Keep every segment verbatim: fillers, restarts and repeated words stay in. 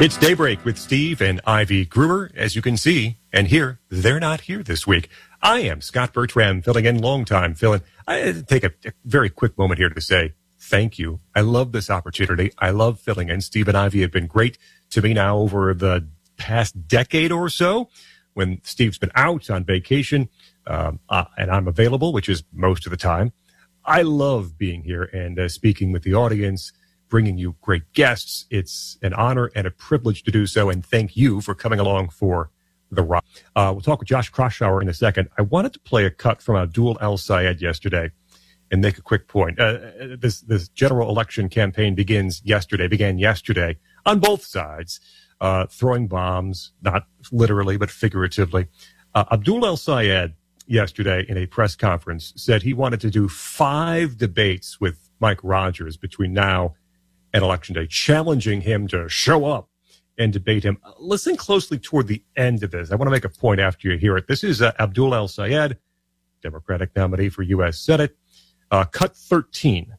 It's Daybreak with Steve and Ivy Groomer. As you can see and hear, they're not here this week. I am Scott Bertram, filling in, long time filling. I take a, a very quick moment here to say thank you. I love this opportunity. I love filling in. Steve and Ivy have been great to me now over the past decade or so. When Steve's been out on vacation, um, uh, and I'm available, which is most of the time. I love being here and uh, speaking with the audience, bringing you great guests. It's an honor and a privilege to do so, and thank you for coming along for the ride. Uh, we'll talk with Josh Kraushaar in a second. I wanted to play a cut from Abdul El-Sayed yesterday and make a quick point. Uh, this, this general election campaign begins yesterday, began yesterday on both sides, uh, throwing bombs, not literally, but figuratively. Uh, Abdul El-Sayed yesterday in a press conference said he wanted to do five debates with Mike Rogers between now and Election Day, challenging him to show up and debate him. Listen closely toward the end of this. I want to make a point after you hear it. This is uh, Abdul El-Sayed, Democratic nominee for U S Senate, uh, cut thirteen.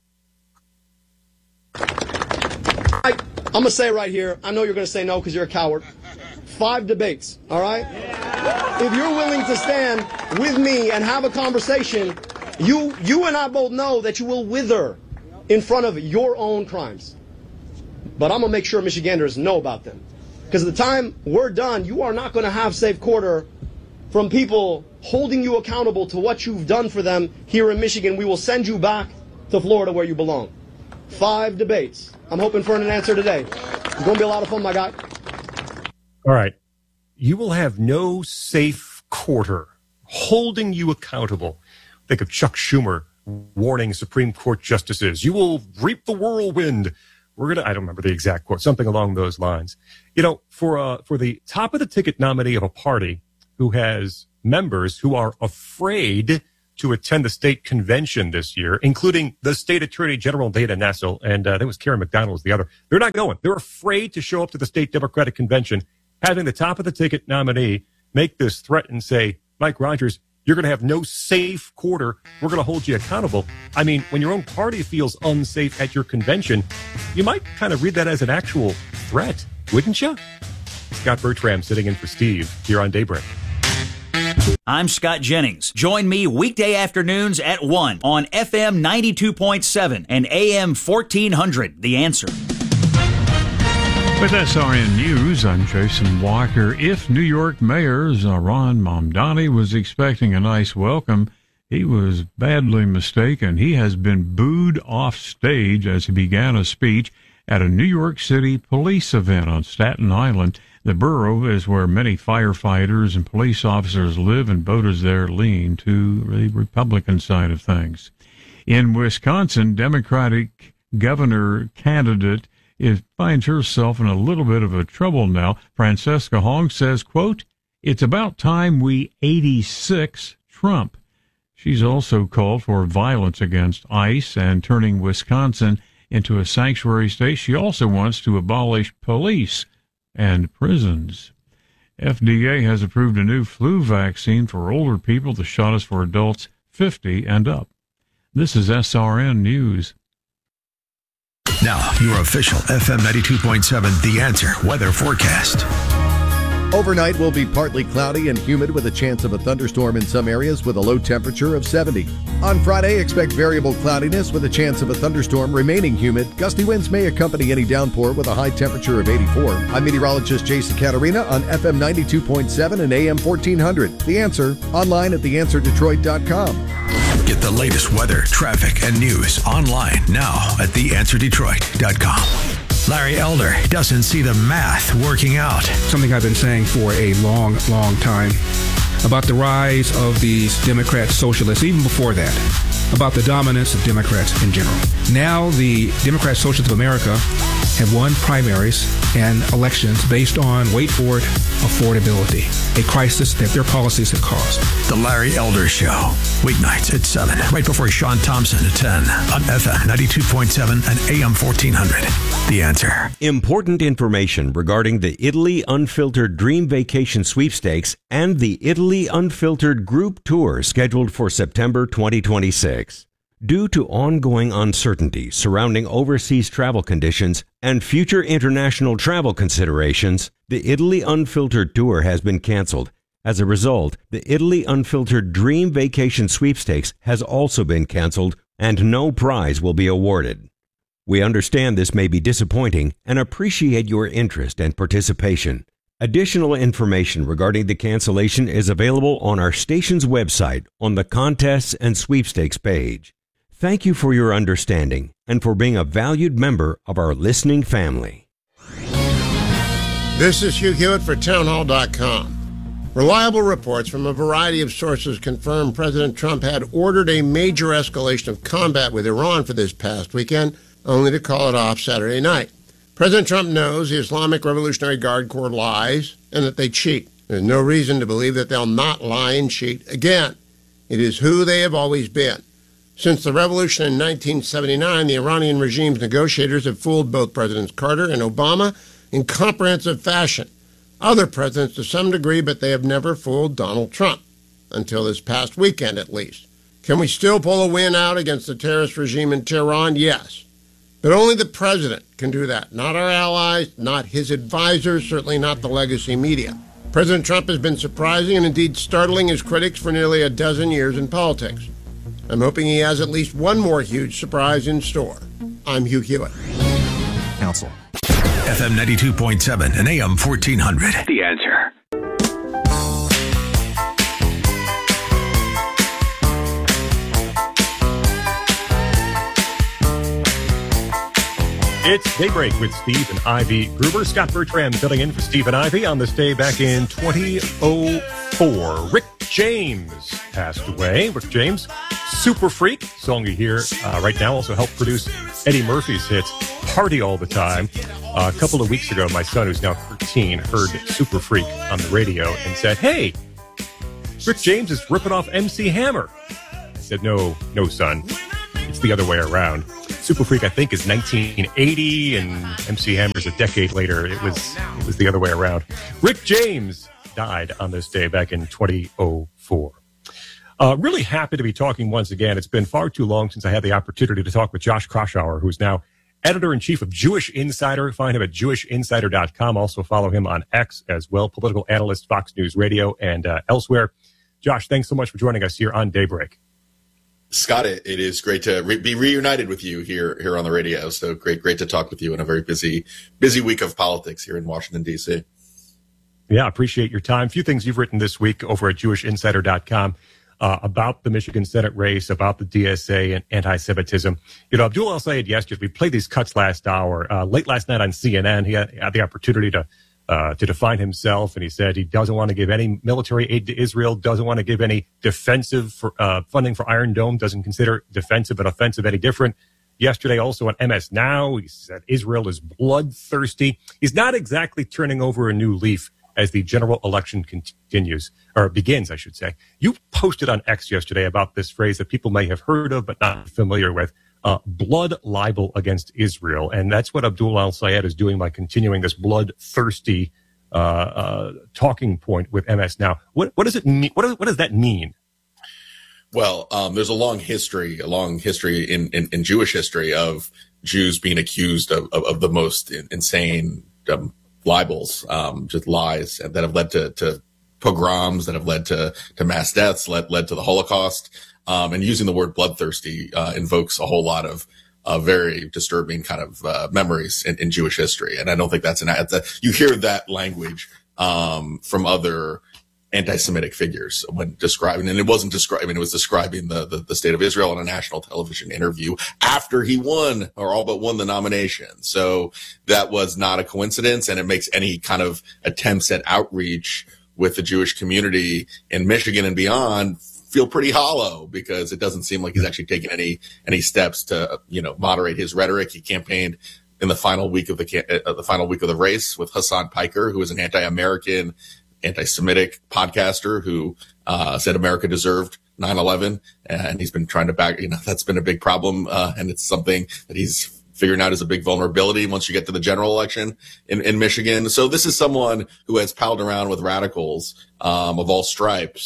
I, I'm going to say right here, I know you're going to say no because you're a coward. Five debates, all right? Yeah. If you're willing to stand with me and have a conversation, you, you and I both know that you will wither in front of your own crimes. But I'm going to make sure Michiganders know about them. Because at the time we're done, you are not going to have safe quarter from people holding you accountable to what you've done for them here in Michigan. We will send you back to Florida where you belong. Five debates. I'm hoping for an answer today. It's going to be a lot of fun, my guy. All right. You will have no safe quarter holding you accountable. Think of Chuck Schumer warning Supreme Court justices. You will reap the whirlwind. We're going to, I don't remember the exact quote, something along those lines. You know, for uh, for the top of the ticket nominee of a party who has members who are afraid to attend the state convention this year, including the state attorney general, Dana Nessel, and uh, there was Karen McDonald was the other. They're not going. They're afraid to show up to the state Democratic convention, having the top of the ticket nominee make this threat and say, Mike Rogers, you're going to have no safe quarter. We're going to hold you accountable. I mean, when your own party feels unsafe at your convention, you might kind of read that as an actual threat, wouldn't you? Scott Bertram sitting in for Steve here on Daybreak. I'm Scott Jennings. Join me weekday afternoons at one on F M ninety-two point seven and A M fourteen hundred. The Answer. With S R N News, I'm Jason Walker. If New York Mayor Zohran Mamdani was expecting a nice welcome, he was badly mistaken. He has been booed off stage as he began a speech at a New York City police event on Staten Island. The borough is where many firefighters and police officers live, and voters there lean to the Republican side of things. In Wisconsin, Democratic governor candidate It finds herself in a little bit of a trouble now. Francesca Hong says, quote, "It's about time we eighty-six Trump." She's also called for violence against ICE and turning Wisconsin into a sanctuary state. She also wants to abolish police and prisons. F D A has approved a new flu vaccine for older people. The shot is for adults fifty and up. This is S R N News. Now, your official F M ninety-two point seven The Answer weather forecast. Overnight will be partly cloudy and humid with a chance of a thunderstorm in some areas with a low temperature of seventy. On Friday, expect variable cloudiness with a chance of a thunderstorm, remaining humid. Gusty winds may accompany any downpour with a high temperature of eighty-four. I'm meteorologist Jason Caterina on F M ninety-two point seven and A M fourteen hundred. The Answer, online at the answer detroit dot com. Get the latest weather, traffic, and news online now at the answer detroit dot com. Larry Elder doesn't see the math working out. Something I've been saying for a long, long time about the rise of these Democrat socialists, even before that, about the dominance of Democrats in general. Now the Democrat Socialists of America have won primaries and elections based on, wait for it, affordability, a crisis that their policies have caused. The Larry Elder Show, weeknights at seven, right before Sean Thompson at ten on F M ninety-two point seven and A M fourteen hundred. The Answer. Important information regarding the Italy Unfiltered Dream Vacation Sweepstakes and the Italy Unfiltered Group Tour scheduled for September twenty twenty-six. Due to ongoing uncertainty surrounding overseas travel conditions and future international travel considerations, the Italy Unfiltered Tour has been canceled. As a result, the Italy Unfiltered Dream Vacation Sweepstakes has also been canceled, and no prize will be awarded. We understand this may be disappointing and appreciate your interest and participation. Additional information regarding the cancellation is available on our station's website on the Contests and Sweepstakes page. Thank you for your understanding and for being a valued member of our listening family. This is Hugh Hewitt for townhall dot com. Reliable reports from a variety of sources confirm President Trump had ordered a major escalation of combat with Iran for this past weekend, only to call it off Saturday night. President Trump knows the Islamic Revolutionary Guard Corps lies and that they cheat. There's no reason to believe that they'll not lie and cheat again. It is who they have always been. Since the revolution in nineteen seventy-nine, the Iranian regime's negotiators have fooled both Presidents Carter and Obama in comprehensive fashion. Other presidents to some degree, but they have never fooled Donald Trump, until this past weekend at least. Can we still pull a win out against the terrorist regime in Tehran? Yes. But only the president can do that, not our allies, not his advisors, certainly not the legacy media. President Trump has been surprising and indeed startling his critics for nearly a dozen years in politics. I'm hoping he has at least one more huge surprise in store. I'm Hugh Hewitt. Council. F M ninety-two point seven and A M fourteen hundred. The Answer. It's Daybreak with Steve and Ivy Gruber. Scott Bertram filling in for Steve and Ivy on this day back in twenty oh four. Rick James passed away. Rick James, Super Freak, song you hear uh, right now, also helped produce Eddie Murphy's hit Party All the Time. Uh, a couple of weeks ago, my son, who's now thirteen, heard Super Freak on the radio and said, "Hey, Rick James is ripping off M C Hammer." I said, no, no, son. It's the other way around. Super Freak, I think, is nineteen eighty, and M C Hammer's a decade later. It was it was the other way around. Rick James died on this day back in twenty oh four. Uh, really happy to be talking once again. It's been far too long since I had the opportunity to talk with Josh Kraushaar, who's now editor-in-chief of Jewish Insider. Find him at jewish insider dot com. Also follow him on X as well, political analyst, Fox News Radio, and uh, elsewhere. Josh, thanks so much for joining us here on Daybreak. Scott, it, it is great to re- be reunited with you here here on the radio. So great, great to talk with you in a very busy, busy week of politics here in Washington, D C. Yeah, appreciate your time. A few things you've written this week over at jewish insider dot com uh, about the Michigan Senate race, about the D S A and anti-Semitism. You know, Abdul El-Sayed yesterday, we played these cuts last hour. Uh, late last night on C N N, he had, had the opportunity to Uh, to define himself, and he said he doesn't want to give any military aid to Israel, doesn't want to give any defensive for, uh, funding for Iron Dome, doesn't consider defensive and offensive any different. Yesterday, also on M S Now, he said Israel is bloodthirsty. He's not exactly turning over a new leaf as the general election continues, or begins, I should say. You posted on X yesterday about this phrase that people may have heard of but not familiar with. Uh, blood libel against Israel. And that's what Abdul El-Sayed is doing by continuing this bloodthirsty uh, uh, talking point with M S Now. What, what does it mean? What, what does that mean? Well, um, there's a long history, a long history in, in, in Jewish history of Jews being accused of, of, of the most insane um, libels, um, just lies that have led to, to pogroms, that have led to, to mass deaths, led, led to the Holocaust. Um, and using the word bloodthirsty uh, invokes a whole lot of uh, very disturbing kind of uh, memories in, in Jewish history. And I don't think that's an ad. You hear that language um, from other anti-Semitic figures when describing, and it wasn't describing, I mean, it was describing the, the, the state of Israel in a national television interview after he won or all but won the nomination. So that was not a coincidence, and it makes any kind of attempts at outreach with the Jewish community in Michigan and beyond feel pretty hollow, because it doesn't seem like he's actually taken any any steps to, you know, moderate his rhetoric. He campaigned in the final week of the uh, the final week of the race with Hassan Piker, who is an anti-American, anti-Semitic podcaster who uh, said America deserved nine eleven, and he's been trying to back. You know, that's been a big problem, uh, and it's something that he's figuring out is a big vulnerability once you get to the general election in, in Michigan. So this is someone who has palled around with radicals um, of all stripes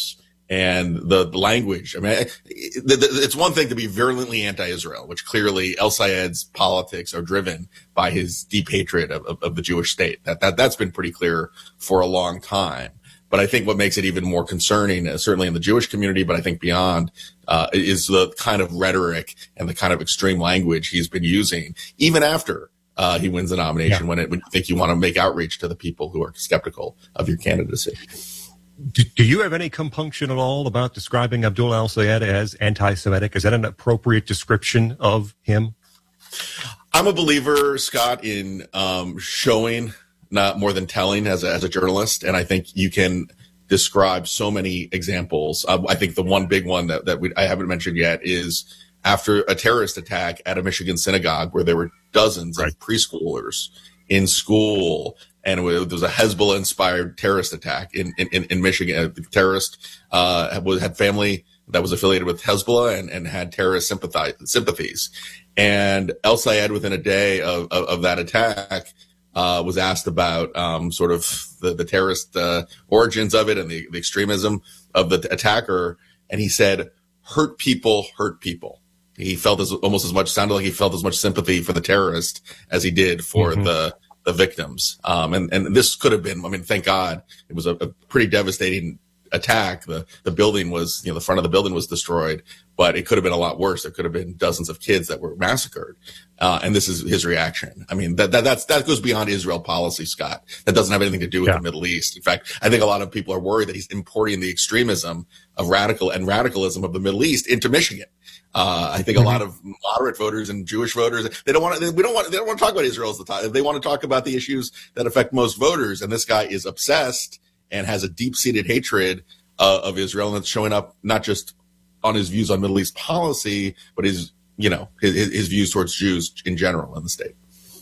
And the, the language, I mean, the, the, it's one thing to be virulently anti-Israel, which clearly El Sayed's politics are driven by his deep hatred of, of, of the Jewish state. That, that, that's been pretty clear for a long time. But I think what makes it even more concerning, uh, certainly in the Jewish community, but I think beyond, uh, is the kind of rhetoric and the kind of extreme language he's been using, even after uh, he wins the nomination, yeah. when, it, when you think you want to make outreach to the people who are skeptical of your candidacy. Do, do you have any compunction at all about describing Abdullah El-Sayed as anti-Semitic? Is that an appropriate description of him? I'm a believer, Scott, in um, showing not more than telling as a, as a journalist. And I think you can describe so many examples. Uh, I think the one big one that, that we, I haven't mentioned yet is after a terrorist attack at a Michigan synagogue where there were dozens right. of preschoolers in school. And there was a Hezbollah-inspired terrorist attack in, in, in Michigan. The terrorist uh, had family that was affiliated with Hezbollah and, and had terrorist sympathies. And El-Sayed, within a day of, of, of that attack, Uh, was asked about um, sort of the, the terrorist uh, origins of it and the, the extremism of the attacker. And he said, hurt people, hurt people. He felt as almost as much, sounded like he felt as much sympathy for the terrorist as he did for mm-hmm. the the victims. Um, and, and this could have been, I mean, thank God, it was a, a pretty devastating attack. The the building was, you know, the front of the building was destroyed, but it could have been a lot worse. There could have been dozens of kids that were massacred. Uh, and this is his reaction. I mean, that, that, that's, that goes beyond Israel policy, Scott. That doesn't have anything to do with yeah. the Middle East. In fact, I think a lot of people are worried that he's importing the extremism of radical and radicalism of the Middle East into Michigan. Uh, I think mm-hmm. a lot of moderate voters and Jewish voters, they don't want to, we don't want, they don't want to talk about Israel as the time. They want to talk about the issues that affect most voters. And this guy is obsessed and has a deep-seated hatred uh, of Israel. And it's showing up not just on his views on Middle East policy, but his, you know, his, his views towards Jews in general in the state.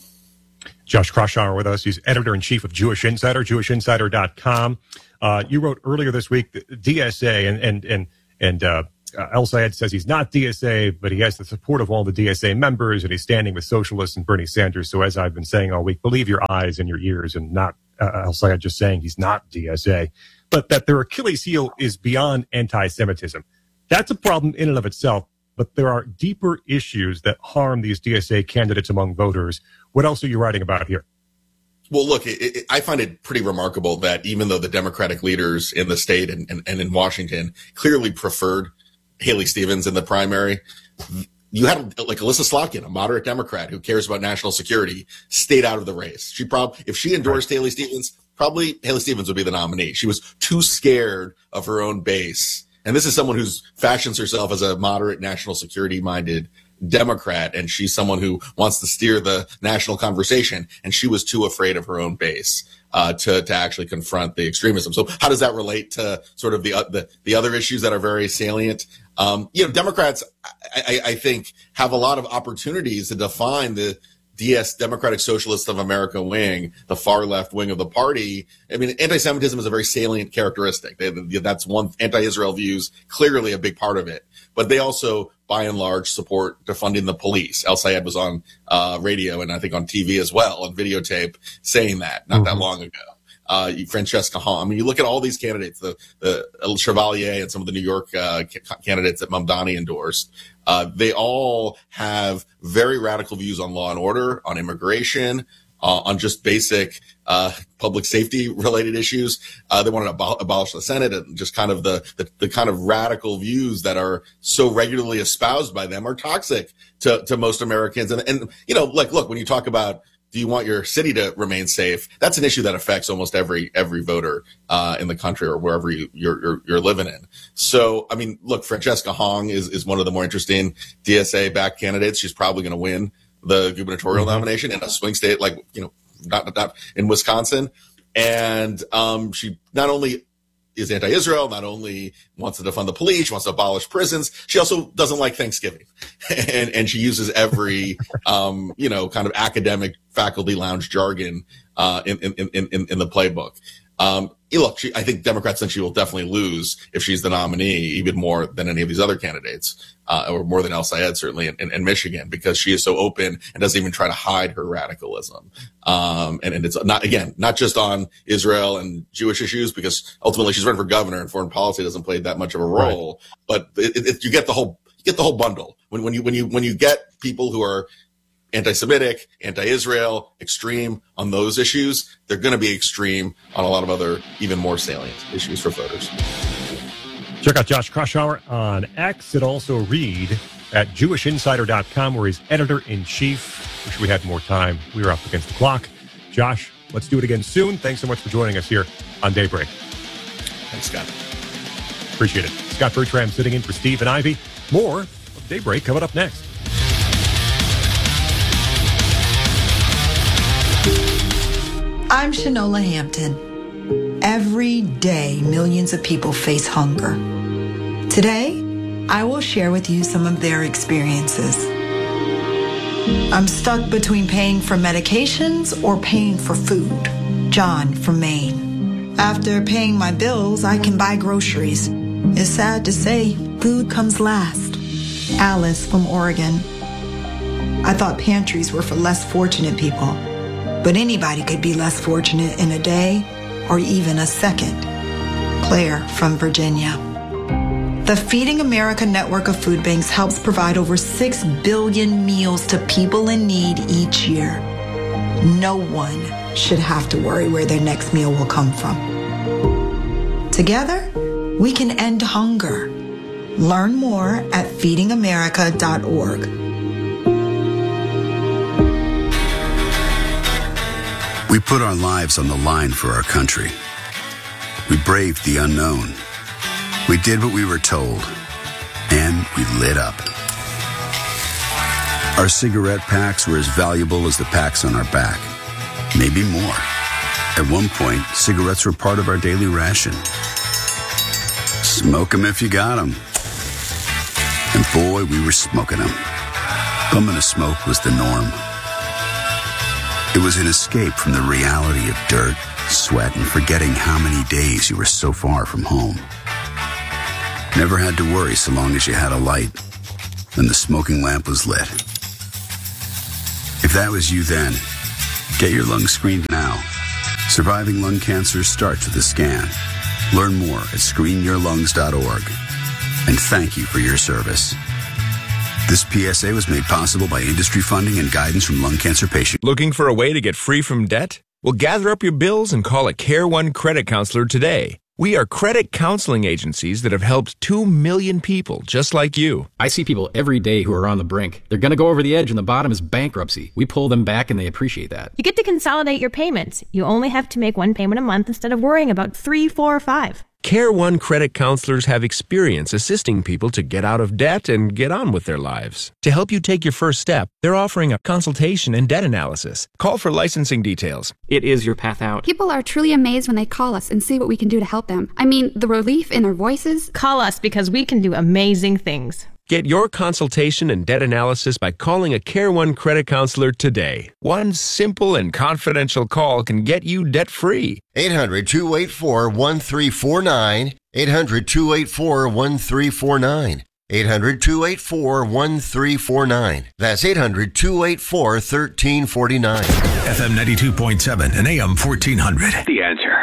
Josh Kraushaar with us. He's editor-in-chief of Jewish Insider, jewish insider dot com. Uh, you wrote earlier this week, D S A, and, and, and, and, uh, El-Sayed says he's not D S A, but he has the support of all the D S A members, and he's standing with socialists and Bernie Sanders. So as I've been saying all week, believe your eyes and your ears, and not uh, El-Sayed just saying he's not D S A. But that their Achilles heel is beyond anti-Semitism. That's a problem in and of itself, but there are deeper issues that harm these D S A candidates among voters. What else are you writing about here? Well, look, it, it, I find it pretty remarkable that even though the Democratic leaders in the state and, and, and in Washington clearly preferred Haley Stevens in the primary, you had like Alyssa Slotkin, a moderate Democrat who cares about national security, stayed out of the race. She probably, if she endorsed right. Haley Stevens, probably Haley Stevens would be the nominee. She was too scared of her own base. And this is someone who fashions herself as a moderate national security minded Democrat. And she's someone who wants to steer the national conversation. And she was too afraid of her own base, uh, to, to actually confront the extremism. So how does that relate to sort of the, uh, the, the other issues that are very salient? Um, you know, Democrats, I, I, I think have a lot of opportunities to define the, D S Democratic Socialists of America wing, the far left wing of the party. I mean, anti-Semitism is a very salient characteristic. They, that's one, anti-Israel views, clearly a big part of it. But they also, by and large, support defunding the police. El-Sayed was on uh, radio and I think on T V as well, on videotape, saying that not mm-hmm. that long ago. Uh, Francesca Hahn. I mean, you look at all these candidates, the, the El Chevalier and some of the New York uh, ca- candidates that Mamdani endorsed. Uh, they all have very radical views on law and order, on immigration, uh, on just basic uh, public safety related issues. Uh, they want to abol- abolish the Senate, and just kind of the, the the kind of radical views that are so regularly espoused by them are toxic to to most Americans. And and you know, like, look, when you talk about, do you want your city to remain safe? That's an issue that affects almost every every voter uh, in the country or wherever you, you're, you're you're living in. So, I mean, look, Francesca Hahn is is one of the more interesting D S A-backed candidates. She's probably going to win the gubernatorial mm-hmm. nomination in a swing state like, you know, not not in Wisconsin. And um, she not only is anti-Israel, not only wants to defund the police, she wants to abolish prisons. She also doesn't like Thanksgiving. and, and she uses every, um, you know, kind of academic faculty lounge jargon, uh, in, in, in, in, in the playbook. Um, look, she, I think Democrats think she will definitely lose if she's the nominee, even more than any of these other candidates, uh, or more than El Sayed, certainly in, in, in Michigan, because she is so open and doesn't even try to hide her radicalism. Um, and, and it's not, again, not just on Israel and Jewish issues, because ultimately she's running for governor and foreign policy doesn't play that much of a role, right. but it, it, you get the whole, you get the whole bundle. When, when you, when you, when you get people who are anti-Semitic, anti-Israel, extreme on those issues, they're going to be extreme on a lot of other, even more salient issues for voters. Check out Josh Kraushaar on X and also read at Jewish Insider dot com, where he's editor-in-chief. Wish we had more time. We were up against the clock. Josh, let's do it again soon. Thanks so much for joining us here on Daybreak. Thanks, Scott. Appreciate it. Scott Bertram sitting in for Steve and Ivy. More of Daybreak coming up next. I'm Shanola Hampton. Every day, millions of people face hunger. Today, I will share with you some of their experiences. I'm stuck between paying for medications or paying for food. John from Maine. After paying my bills, I can buy groceries. It's sad to say, food comes last. Alice from Oregon. I thought pantries were for less fortunate people. But anybody could be less fortunate in a day or even a second. Claire from Virginia. The Feeding America network of food banks helps provide over six billion meals to people in need each year. No one should have to worry where their next meal will come from. Together, we can end hunger. Learn more at feeding america dot org. We put our lives on the line for our country. We braved the unknown. We did what we were told. And we lit up. Our cigarette packs were as valuable as the packs on our back. Maybe more. At one point, cigarettes were part of our daily ration. Smoke 'em if you got 'em. And boy, we were smoking 'em. Bumming a smoke was the norm. It was an escape from the reality of dirt, sweat, and forgetting how many days you were so far from home. Never had to worry so long as you had a light, and the smoking lamp was lit. If that was you then, get your lungs screened now. Surviving lung cancer starts with a scan. Learn more at screen your lungs dot org. And thank you for your service. This P S A was made possible by industry funding and guidance from lung cancer patients. Looking for a way to get free from debt? Well, gather up your bills and call a Care One credit counselor today. We are credit counseling agencies that have helped two million people just like you. I see people every day who are on the brink. They're going to go over the edge and the bottom is bankruptcy. We pull them back and they appreciate that. You get to consolidate your payments. You only have to make one payment a month instead of worrying about three, four, or five. Care One credit counselors have experience assisting people to get out of debt and get on with their lives. To help you take your first step, they're offering a consultation and debt analysis. Call for licensing details. It is your path out. People are truly amazed when they call us and see what we can do to help them. I mean, the relief in their voices. Call us because we can do amazing things. Get your consultation and debt analysis by calling a Care One credit counselor today. One simple and confidential call can get you debt-free. eight hundred, two eight four, one three four nine. eight hundred, two eight four, one three four nine. eight hundred, two eight four, one three four nine. That's eight hundred, two eight four, one three four nine. F M ninety-two point seven and A M fourteen hundred. The Answer.